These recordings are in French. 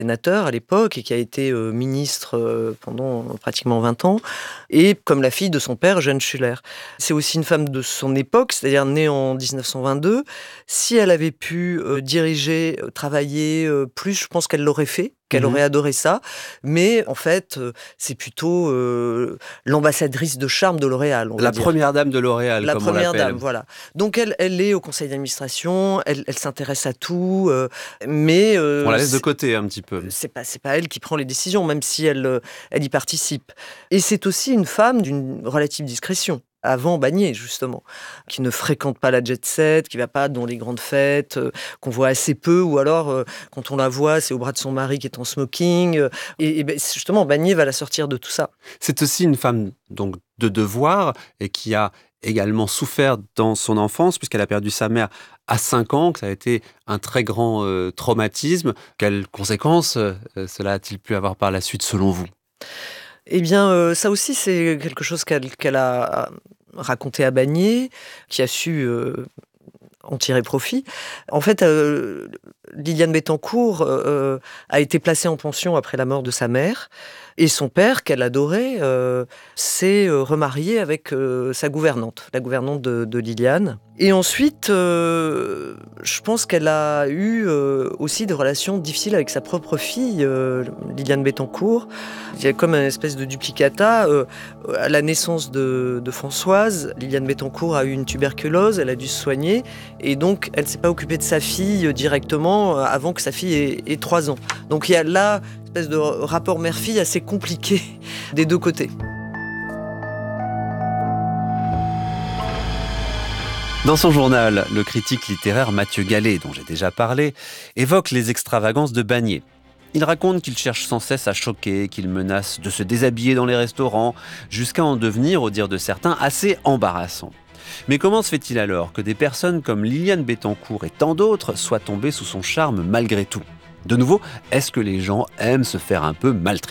sénateur à l'époque et qui a été ministre pendant pratiquement 20 ans, et comme la fille de son père, Jeanne Schuller. C'est aussi une femme de son époque, c'est-à-dire née en 1922. Si elle avait pu diriger, travailler plus, je pense qu'elle l'aurait fait, qu'elle aurait adoré ça. Mais en fait, c'est plutôt l'ambassadrice de charme de L'Oréal, on va La dire. première dame de L'Oréal, La comme on première l'appelle. dame, voilà. Donc elle est au conseil d'administration, elle s'intéresse à tout, mais On la laisse de côté un petit peu. c'est pas elle qui prend les décisions, même si elle y participe. Et c'est aussi une femme d'une relative discrétion. Avant Bagné, justement, qui ne fréquente pas la jet set, qui va pas dans les grandes fêtes, qu'on voit assez peu, ou alors quand on la voit, c'est au bras de son mari qui est en smoking. Et ben, justement, Bagné va la sortir de tout ça. C'est aussi une femme donc de devoir et qui a également souffert dans son enfance puisqu'elle a perdu sa mère à 5 ans, que ça a été un très grand traumatisme. Quelles conséquences cela a-t-il pu avoir par la suite selon vous ? Eh bien, ça aussi, c'est quelque chose qu'elle a raconté à Bagné, qui a su en tirer profit. En fait, Liliane Bettencourt a été placée en pension après la mort de sa mère, et son père, qu'elle adorait, s'est remarié avec sa gouvernante, la gouvernante de Liliane. Et ensuite, je pense qu'elle a eu aussi des relations difficiles avec sa propre fille, Liliane Bettencourt. Il y a comme une espèce de duplicata. À la naissance de Françoise, Liliane Bettencourt a eu une tuberculose, elle a dû se soigner, et donc elle ne s'est pas occupée de sa fille directement avant que sa fille ait 3 ans. Donc il y a là une espèce de rapport mère-fille assez compliqué des deux côtés. Dans son journal, le critique littéraire Mathieu Gallet, dont j'ai déjà parlé, évoque les extravagances de Bagné. Il raconte qu'il cherche sans cesse à choquer, qu'il menace de se déshabiller dans les restaurants, jusqu'à en devenir, au dire de certains, assez embarrassant. Mais comment se fait-il alors que des personnes comme Liliane Bettencourt et tant d'autres soient tombées sous son charme malgré tout ? De nouveau, est-ce que les gens aiment se faire un peu maltraiter ?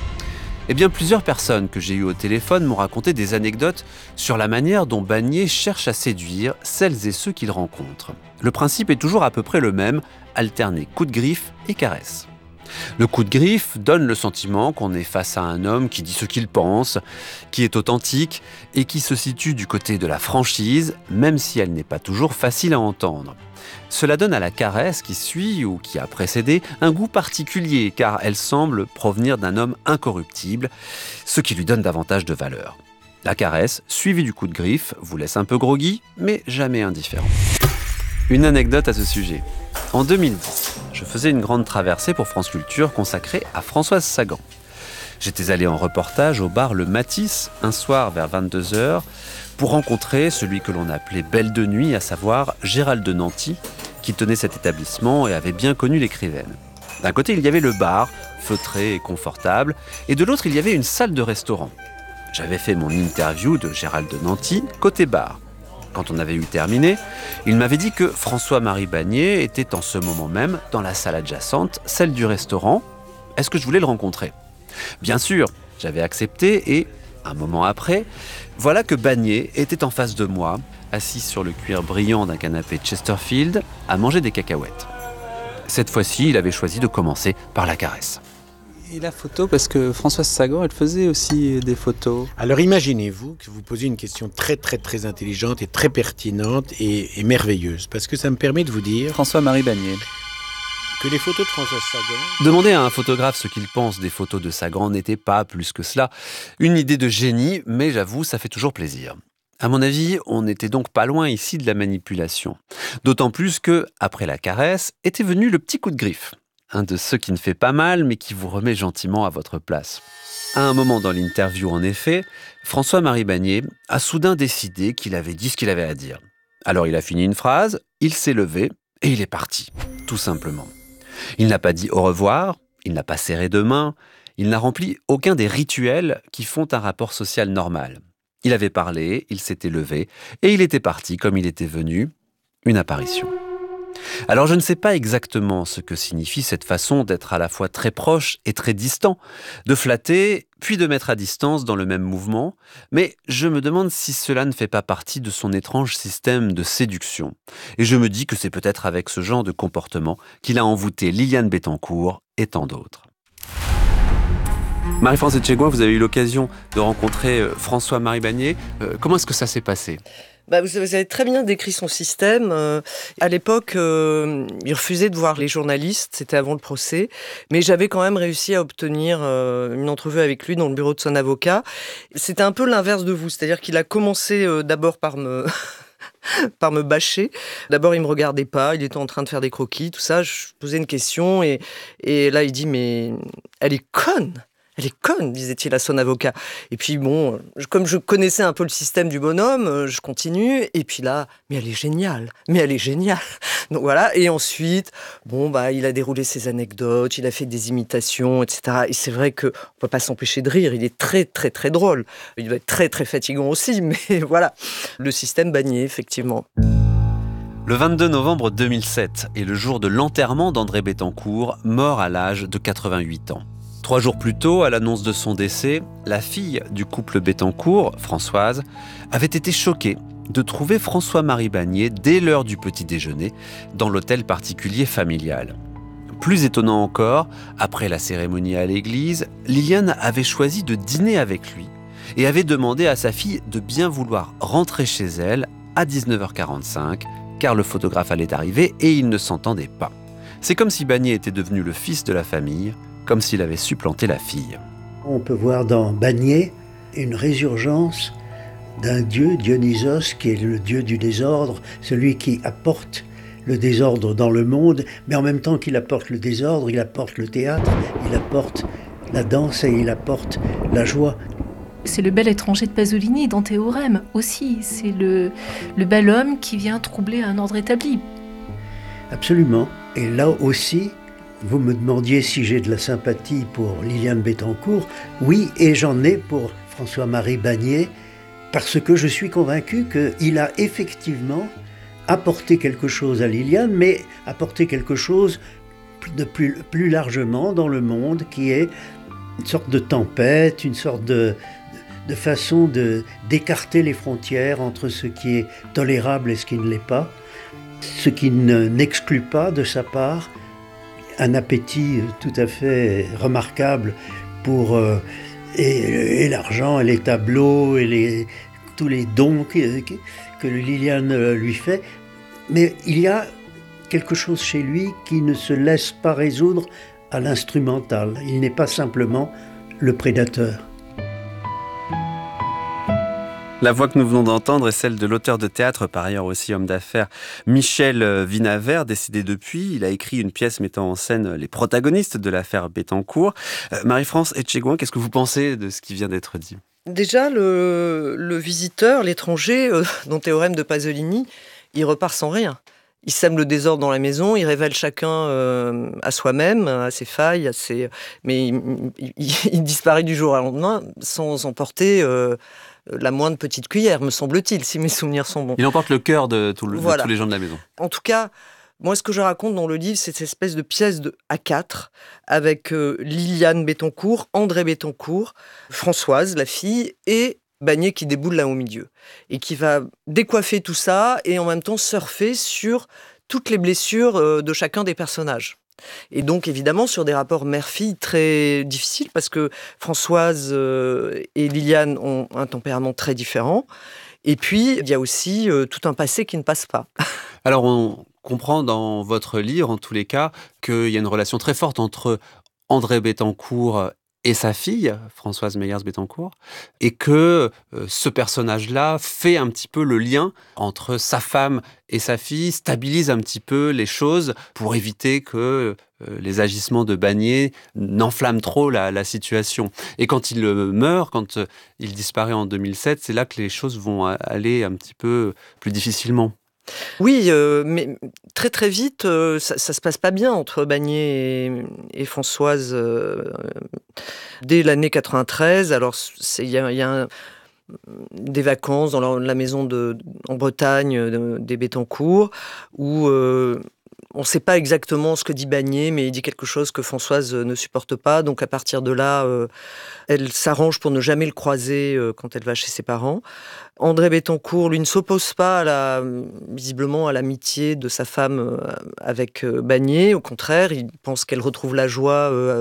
Eh bien, plusieurs personnes que j'ai eues au téléphone m'ont raconté des anecdotes sur la manière dont Bagné cherche à séduire celles et ceux qu'il rencontre. Le principe est toujours à peu près le même, alterner coup de griffe et caresse. Le coup de griffe donne le sentiment qu'on est face à un homme qui dit ce qu'il pense, qui est authentique et qui se situe du côté de la franchise, même si elle n'est pas toujours facile à entendre. Cela donne à la caresse qui suit ou qui a précédé un goût particulier car elle semble provenir d'un homme incorruptible, ce qui lui donne davantage de valeur. La caresse, suivie du coup de griffe, vous laisse un peu groggy, mais jamais indifférent. Une anecdote à ce sujet. En 2010, je faisais une grande traversée pour France Culture consacrée à Françoise Sagan. J'étais allé en reportage au bar Le Matisse, un soir vers 22h, pour rencontrer celui que l'on appelait Belle de Nuit, à savoir Gérald de Nanty, qui tenait cet établissement et avait bien connu l'écrivaine. D'un côté, il y avait le bar, feutré et confortable, et de l'autre, il y avait une salle de restaurant. J'avais fait mon interview de Gérald de Nanty, côté bar. Quand on avait eu terminé, il m'avait dit que François-Marie Bagné était en ce moment même dans la salle adjacente, celle du restaurant. Est-ce que je voulais le rencontrer ? Bien sûr, j'avais accepté et, un moment après, voilà que Bagné était en face de moi, assis sur le cuir brillant d'un canapé Chesterfield, à manger des cacahuètes. Cette fois-ci, il avait choisi de commencer par la caresse. Et la photo, parce que Françoise Sagan, elle faisait aussi des photos. Alors imaginez-vous que vous posez une question très très très intelligente et très pertinente et merveilleuse, parce que ça me permet de vous dire François-Marie Bagné. que les photos de Françoise Sagan... Demander à un photographe ce qu'il pense des photos de Sagan n'était pas, plus que cela, une idée de génie, mais j'avoue, ça fait toujours plaisir. À mon avis, on n'était donc pas loin ici de la manipulation. D'autant plus que, après la caresse, était venu le petit coup de griffe. Un de ceux qui ne fait pas mal, mais qui vous remet gentiment à votre place. À un moment dans l'interview, en effet, François-Marie Bagné a soudain décidé qu'il avait dit ce qu'il avait à dire. Alors il a fini une phrase, il s'est levé et il est parti, tout simplement. Il n'a pas dit au revoir, il n'a pas serré de main, il n'a rempli aucun des rituels qui font un rapport social normal. Il avait parlé, il s'était levé et il était parti comme il était venu, une apparition. Alors je ne sais pas exactement ce que signifie cette façon d'être à la fois très proche et très distant, de flatter puis de mettre à distance dans le même mouvement, mais je me demande si cela ne fait pas partie de son étrange système de séduction. Et je me dis que c'est peut-être avec ce genre de comportement qu'il a envoûté Liliane Bettencourt et tant d'autres. Marie-France Etchegouin, vous avez eu l'occasion de rencontrer François-Marie Bagné. Comment est-ce que ça s'est passé ? Vous avez très bien décrit son système. À l'époque, il refusait de voir les journalistes, c'était avant le procès, mais j'avais quand même réussi à obtenir une entrevue avec lui dans le bureau de son avocat. C'était un peu l'inverse de vous, c'est-à-dire qu'il a commencé d'abord par me... par me bâcher. D'abord, il me regardait pas, il était en train de faire des croquis, tout ça. Je posais une question et là, il dit « Mais elle est conne !» Elle est conne, disait-il à son avocat. Et puis bon, comme je connaissais un peu le système du bonhomme, je continue. Et puis là, mais elle est géniale. Mais elle est géniale. Donc voilà. Et ensuite, il a déroulé ses anecdotes, il a fait des imitations, etc. Et c'est vrai qu'on ne peut pas s'empêcher de rire. Il est très, très, très drôle. Il doit être très, très fatigant aussi. Mais voilà, le système Bagné, effectivement. Le 22 novembre 2007 est le jour de l'enterrement d'André Bettencourt, mort à l'âge de 88 ans. 3 jours plus tôt, à l'annonce de son décès, la fille du couple Bettencourt, Françoise, avait été choquée de trouver François-Marie Bagné dès l'heure du petit déjeuner dans l'hôtel particulier familial. Plus étonnant encore, après la cérémonie à l'église, Liliane avait choisi de dîner avec lui et avait demandé à sa fille de bien vouloir rentrer chez elle à 19h45 car le photographe allait arriver et ils ne s'entendaient pas. C'est comme si Bagné était devenu le fils de la famille, comme s'il avait supplanté la fille. On peut voir dans Bagné une résurgence d'un dieu, Dionysos, qui est le dieu du désordre, celui qui apporte le désordre dans le monde, mais en même temps qu'il apporte le désordre, il apporte le théâtre, il apporte la danse et il apporte la joie. C'est le bel étranger de Pasolini dans Théorème aussi, c'est le bel homme qui vient troubler un ordre établi. Absolument, et là aussi, vous me demandiez si j'ai de la sympathie pour Liliane Bettencourt. Oui, et j'en ai pour François-Marie Bagné, parce que je suis convaincu qu'il a effectivement apporté quelque chose à Liliane, mais apporté quelque chose de plus largement dans le monde, qui est une sorte de tempête, une sorte de façon d'écarter les frontières entre ce qui est tolérable et ce qui ne l'est pas, ce qui n'exclut pas de sa part un appétit tout à fait remarquable pour et l'argent et les tableaux et tous les dons que Liliane lui fait. Mais il y a quelque chose chez lui qui ne se laisse pas résoudre à l'instrumental. Il n'est pas simplement le prédateur. La voix que nous venons d'entendre est celle de l'auteur de théâtre, par ailleurs aussi homme d'affaires, Michel Vinaver, décédé depuis. Il a écrit une pièce mettant en scène les protagonistes de l'affaire Bettencourt. Marie-France Etchegouin, qu'est-ce que vous pensez de ce qui vient d'être dit ? Déjà, le visiteur, l'étranger, dans Théorème de Pasolini, il repart sans rien. Il sème le désordre dans la maison, il révèle chacun à soi-même, à ses failles, mais il disparaît du jour au lendemain sans emporter la moindre petite cuillère, me semble-t-il, si mes souvenirs sont bons. Il emporte le cœur de tous les gens de la maison. En tout cas, moi, ce que je raconte dans le livre, c'est cette espèce de pièce de A4 avec Liliane Bettencourt, André Bettencourt, Françoise, la fille, et Bagné qui déboule là au milieu. Et qui va décoiffer tout ça et en même temps surfer sur toutes les blessures de chacun des personnages. Et donc, évidemment, sur des rapports mère-fille très difficiles, parce que Françoise et Liliane ont un tempérament très différent. Et puis, il y a aussi tout un passé qui ne passe pas. Alors, on comprend dans votre livre, en tous les cas, qu'il y a une relation très forte entre André Bettencourt et sa fille, Françoise Meyers-Bettencourt, et que ce personnage-là fait un petit peu le lien entre sa femme et sa fille, stabilise un petit peu les choses pour éviter que les agissements de Bagné n'enflamment trop la situation. Et quand il meurt, quand il disparaît en 2007, c'est là que les choses vont aller un petit peu plus difficilement. Oui, mais très très vite, ça se passe pas bien entre Bagné et Françoise dès l'année 93. Alors, il y a des vacances dans la maison en Bretagne des Bettencourt où On ne sait pas exactement ce que dit Bagné, mais il dit quelque chose que Françoise ne supporte pas. Donc à partir de là, elle s'arrange pour ne jamais le croiser quand elle va chez ses parents. André Bettencourt, lui, ne s'oppose pas visiblement à l'amitié de sa femme avec Bagné. Au contraire, il pense qu'elle retrouve la joie